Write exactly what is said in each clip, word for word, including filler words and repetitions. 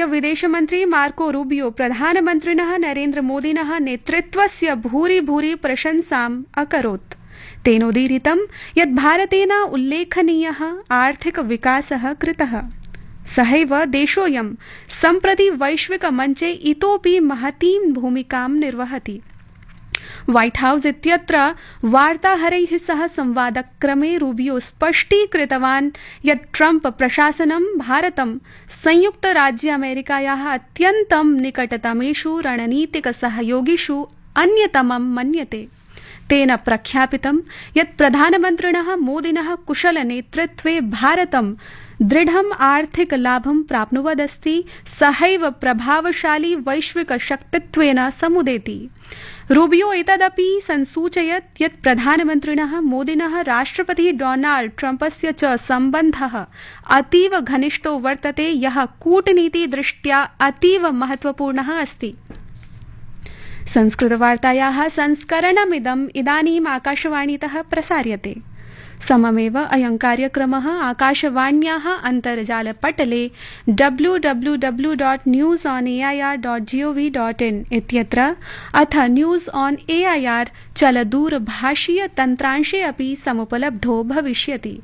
विदेशमन्त्री Marco Rubio प्रधानमन्त्रिणः नरेन्द्रमोदिनः नेतृत्वस्य भूरि भूरि प्रशंसाम् अकरोत्। तेनोदीरितं यत् भारतेन उल्लेखनीयः आर्थिक विकासः कृतः। सहैव देशोऽयं सम्प्रति वैश्विकमञ्चे इतोपि महतीं भूमिकां निर्वहति। व्हाइट हाउस इत्यत्र वार्ताहरैः सह संवादक्रमे रूबियो स्पष्टीकृतवान् यत् ट्रम्प प्रशासनं भारतं संयुक्तराज्य अमेरिकायाः अत्यन्तं निकटतमेषु रणनीतिक सहयोगिषु अन्यतमं मन्यते। तेन प्रख्यापितं यत् प्रधानमन्त्रिणः मोदिनः कुशल नेतृत्वे भारतं दृढम् आर्थिक लाभं प्राप्नुवदस्ति, सहैव प्रभावशाली वैश्विक शक्तित्वेन समुदेति। रूबियो एतदपि संसूचयत् यत् प्रधानमन्त्रिणः मोदिनः राष्ट्रपति डोनाल्ड ट्रम्पस्य च सम्बन्धः अतीव घनिष्ठो वर्तते, यः कूटनीतिदृष्ट्या अतीव महत्वपूर्णः अस्ति। संस्कृतवार्तायाः संस्करणमिदम् इदानीम् आकाशवाणीतः प्रसार्यते। सममेव अयं कार्यक्रमः आकाशवाण्याः अन्तर्जालपटले W W W dot news on A I R dot G O V dot in इत्यत्र अथ news on A I R चलदूरभाषीय तन्त्रांशे अपि समुपलब्धो भविष्यति।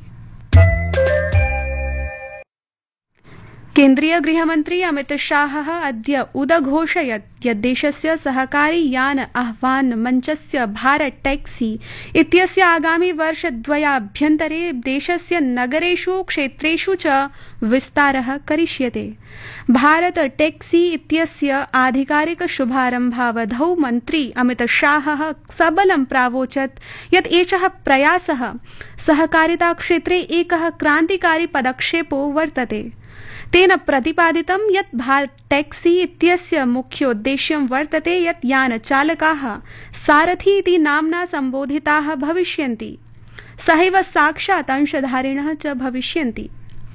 केन्द्रीय गृहमन्त्री अमित शाहः अद्य उदघोषयत् यत् देशस्य सहकारी यान आह्वान मञ्चस्य भारत टैक्सी इत्यस्य आगामि वर्षद्वयाभ्यन्तरे देशस्य नगरेषु क्षेत्रेषु च विस्तारः करिष्यते। भारत टैक्सी इत्यस्य आधिकारिक शुभारम्भावधौ मन्त्री अमित शाहः सबलं प्रावोचत् यत् एषः प्रयासः सहकारिता क्षेत्रे एकः क्रान्तिकारी पदक्षेपो वर्तते। तेन प्रतिपादितं यत् भारत टैक्सी इत्यस्य मुख्योद्देश्यं वर्तते यत् यानचालकाः सारथी इति नाम्ना सम्बोधिताः भविष्यन्ति, सहैव साक्षात् अंशधारिणः च भविष्यन्ति।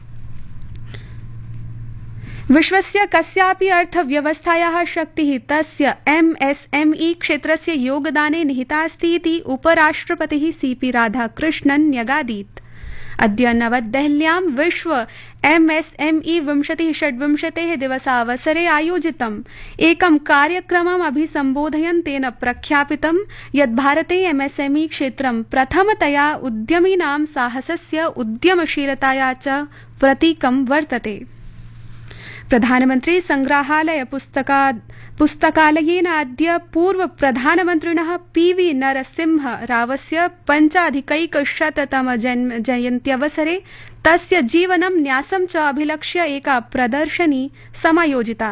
विश्वस्य कस्यापि अर्थव्यवस्थायाः शक्तिः तस्य एम एस एम ई क्षेत्रस्य योगदाने निहिता अस्ति इति उपराष्ट्रपतिः सी पी राधाकृष्णन् न्यगादीत्। अद्य नवदेहल्यां विश्व एम एस एम ई विंशतिः षड्विंशतेः दिवसावसरे आयोजितम् एकं कार्यक्रमम् अभिसम्बोधयन् तेन प्रख्यापितं यत् भारते एम एस एम ई क्षेत्रं प्रथमतया उद्यमिनां साहसस्य उद्यमशीलताया च प्रतीकं वर्तते। प्रधानमन्त्री संग्रहालय पुस्तका पुस्तकालयेन अद्य पूर्व प्रधानमन्त्रिणः पी वी नरसिंह रावस्य पञ्चाधिकैकशततम जयन्त्यवसरे तस्य जीवनं न्यासं च अभिलक्ष्य एका प्रदर्शनी समायोजिता।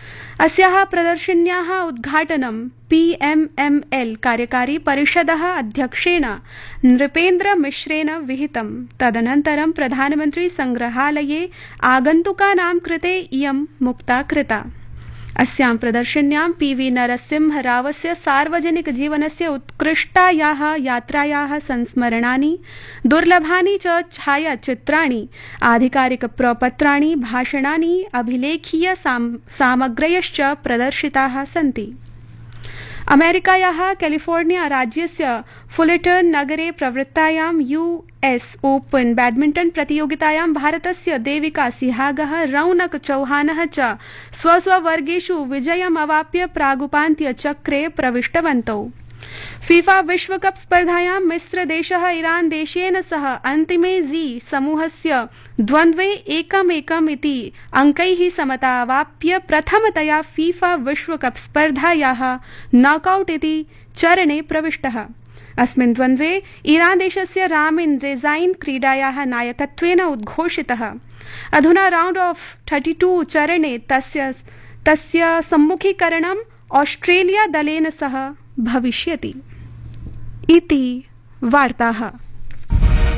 अस्याः प्रदर्शन्याः उद्घाटनं पी एम एम एल कार्यकारी परिषदः अध्यक्षेण नृपेन्द्र मिश्रेण विहितम्। तदनन्तरं प्रधानमन्त्री संग्रहालये आगन्तुकानां कृते इयं मुक्ता कृता। अस्यां प्रदर्शन्यां पी वी नरसिंह रावस्य सार्वजनिक जीवनस्य उत्कृष्टायाः यात्रायाः संस्मरणानि, दुर्लभानि च छायाचित्राणि, आधिकारिक प्रपत्राणि, भाषणानि, अभिलेखीय सामग्र्यश्च प्रदर्शिताः सन्ति। अमेरिकायाः कैलिफोर्निया राज्यस्य फुलेटन नगरे प्रवृत्तायां यू एस ओपन बैडमिंटन प्रतियोगितायां भारतस्य देविका सिहागः, रौनक चौहानः च स्वस्ववर्गेषु विजयम् अवाप्य प्रागुपान्त्यचक्रे प्रविष्टवन्तौ। फीफा विश्वकप स्पर्धायां मिस्र देशः ईरान देशेन सह अन्तिमे जी समूहस्य द्वन्द्वे एकमेकम् इति अंकैः समता अवाप्य प्रथमतया फीफा विश्वकप स्पर्धायाः नॉकआउट इति चरणे प्रविष्टः। अस्मिन् द्वन्द्वे ईरान देशस्य रामिन रेजाइन क्रीडायाः नायकत्वेन उद्घोषितः। अधुना राउंड ऑफ थर्टी टू चरणे तस्य तस्य सम्मुखीकरणम् ऑस्ट्रेलिया दलेन सह भविष्यति। इति वार्ताः।